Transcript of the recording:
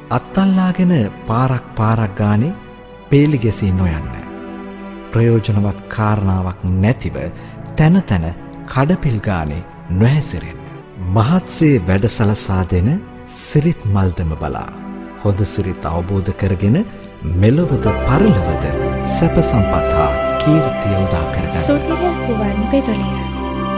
අත්තල්ලාගෙන පාරක් ගානේ පේලි ගැසී නොයන්න. ප්‍රයෝජනවත් කාරණාවක් නැතිව තැන තැන කඩපිල් ගානේ නොහැසිරෙන්න. මහත්සේ වැඩ සලසා දෙන සිරිත් මල්දම බලා හොඳ සිරිත් අවබෝධ කරගෙන මෙලොවද පරලොවද සැප සම්පත් හා කීර්තිය උදා කරගන්න. සුතිල කුවන් පෙතුලිය